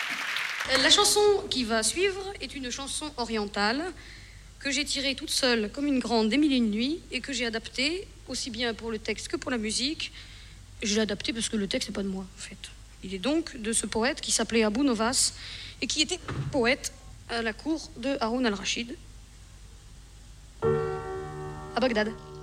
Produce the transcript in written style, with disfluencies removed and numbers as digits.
La chanson qui va suivre est une chanson orientale que j'ai tirée toute seule comme une grande des mille et une nuits et que j'ai adaptée aussi bien pour le texte que pour la musique. Je l'ai adaptée parce que le texte n'est pas de moi, en fait. Il est donc de ce poète qui s'appelait Abou Novas et qui était poète à la cour de Haroun al-Rachid à Bagdad.